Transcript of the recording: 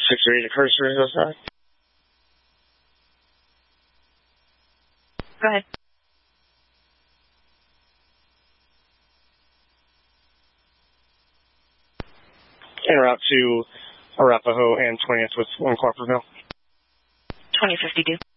638 to Cursor, is that? Go ahead. En route to Arapahoe and 20th with 1 Crawfordville. 2052.